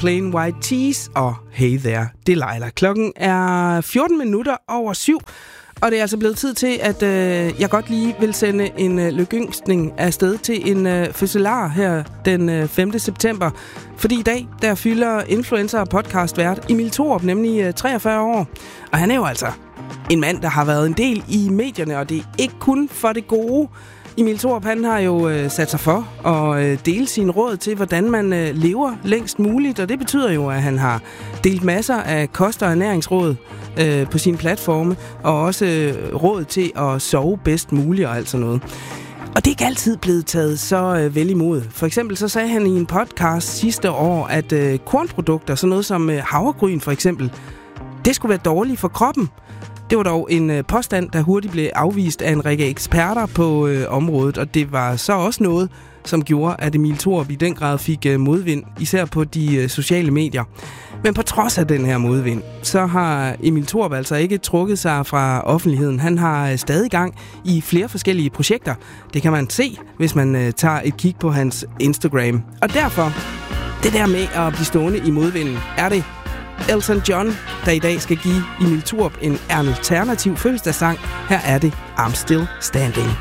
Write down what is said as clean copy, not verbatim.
Plain White Tees og Hey There, Delilah. Klokken er 14 minutter over 7, og det er altså blevet tid til, at jeg godt lige vil sende en lykønskning afsted til en fødselar her den 5. september. Fordi i dag, der fylder influencer og podcastvært Emil Thorup nemlig 43 år. Og han er jo altså en mand, der har været en del i medierne, og det er ikke kun for det gode. Emil Thorup, han har jo sat sig for at dele sin råd til, hvordan man lever længst muligt, og det betyder jo, at han har delt masser af kost- og ernæringsråd på sine platforme, og også råd til at sove bedst muligt og alt sådan noget. Og det er ikke altid blevet taget så vel imod. For eksempel så sagde han i en podcast sidste år, at kornprodukter, sådan noget som havregryn for eksempel, det skulle være dårligt for kroppen. Det var dog en påstand, der hurtigt blev afvist af en række eksperter på området, og det var så også noget, som gjorde, at Emil Thorup i den grad fik modvind, især på de sociale medier. Men på trods af den her modvind, så har Emil Thorup altså ikke trukket sig fra offentligheden. Han har stadig gang i flere forskellige projekter. Det kan man se, hvis man tager et kig på hans Instagram. Og derfor, det der med at blive stående i modvinden, er det Elton John, der i dag skal give Emil Thorup en alternativ fødselsdagssang. Her er det I'm Still Standing.